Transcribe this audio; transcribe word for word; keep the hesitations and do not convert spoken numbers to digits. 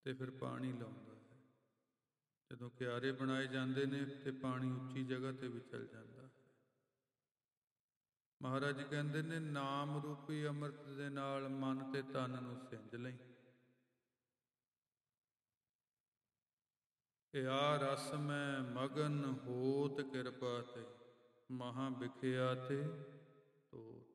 ਤੇ ਫਿਰ ਪਾਣੀ ਲਾਉਂਦਾ ਹੈ। ਜਦੋਂ ਕਿਆਰੇ ਬਣਾਏ ਜਾਂਦੇ ਨੇ ਤੇ ਪਾਣੀ ਉੱਚੀ ਜਗ੍ਹਾ ਤੇ ਵੀ ਚੱਲ ਜਾਂਦਾ ਹੈ। ਮਹਾਰਾਜ ਜੀ ਕਹਿੰਦੇ ਨੇ, ਨਾਮ ਰੂਪੀ ਅੰਮ੍ਰਿਤ ਦੇ ਨਾਲ ਮਨ ਤੇ ਤਨ ਨੂੰ ਸਿੰਜ ਲਈ। ਇਆ ਰਸ ਮੈਂ ਮਗਨ ਹੋਤ ਕਿਰਪਾ ਤੇ, ਮਹਾਂ ਬਿਖਿਆ ਤੇ ਤੋ